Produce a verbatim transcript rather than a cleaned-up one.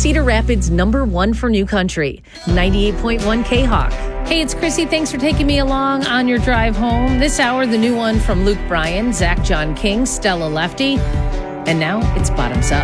Cedar Rapids' number one for new country, ninety-eight point one K-Hawk. Hey, it's Chrissy. Thanks for taking me along on your drive home. This hour, the new one from Luke Bryan, Zach John King, Stella Lefty. And now it's Bottoms Up.